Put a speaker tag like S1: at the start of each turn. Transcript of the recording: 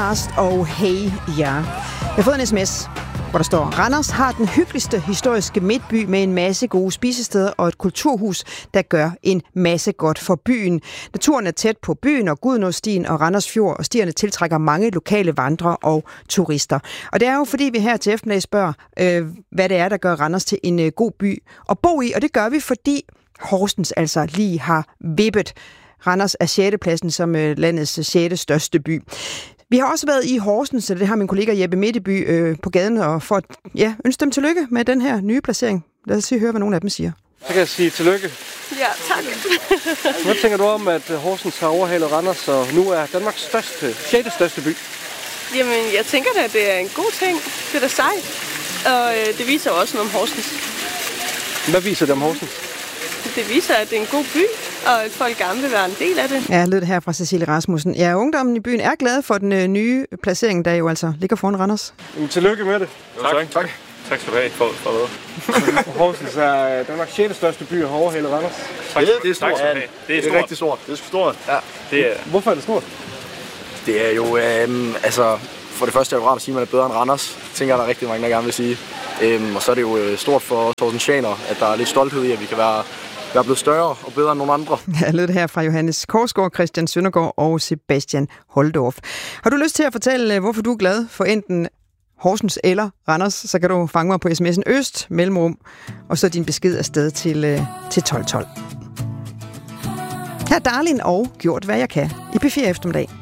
S1: Og hey, ja. Jeg har fået en sms, hvor der står: Randers har den hyggeligste historiske midtby med en masse gode spisesteder og et kulturhus, der gør en masse godt for byen. Naturen er tæt på byen og Gudenåstien og Randers Fjord, og stierne tiltrækker mange lokale vandrere og turister. Og det er jo fordi, vi her til eftermiddag spørger, hvad det er, der gør Randers til en god by at bo i, og det gør vi, fordi Horsens altså lige har vippet Randers er 6. pladsen som landets 6. største by. Vi har også været i Horsens, så det har min kollega Jeppe Mitteby på gaden, og for at ønske dem tillykke med den her nye placering. Lad os høre, hvad nogle af dem siger.
S2: Så kan jeg sige tillykke.
S3: Ja, tak.
S2: Hvad tænker du om, at Horsens har overhalet Randers, og nu er Danmarks 6. største by?
S3: Jamen, jeg tænker da, at det er en god ting. Det er da sejt. Og det viser jo også noget om Horsens.
S2: Hvad viser det om Horsens?
S3: Det viser, at det er en god by, og at folk gerne vil være en del af det.
S1: Ja, lød det her fra Cecilie Rasmussen. Ja, ungdommen i byen er glade for den nye placering, der jo altså ligger foran Randers.
S2: Tillykke med det.
S4: Tak. Tak skal du have for det.
S2: Horsens er Danmarks 6. største by og har overhalet Randers.
S4: Tak. Det er stort. Det er rigtig stort. Det er stort. Ja. Det er...
S2: Hvorfor er det stort?
S5: Det er jo, for det første er det jo rart at sige, at man er bedre end Randers. Det tænker jeg, der er rigtig mange, der gerne vil sige. Og så er det jo stort for Horsensjaner, at der er lidt stolthed i, at vi kan være blevet større og bedre end nogle andre.
S1: Jeg lød det her fra Johannes Korsgaard, Christian Søndergaard og Sebastian Holdorf. Har du lyst til at fortælle, hvorfor du er glad for enten Horsens eller Randers, så kan du fange mig på sms'en Øst, mellemrum, og så din besked afsted til 1212. Her er Darlin og Gjort hvad jeg kan i P4 eftermiddag.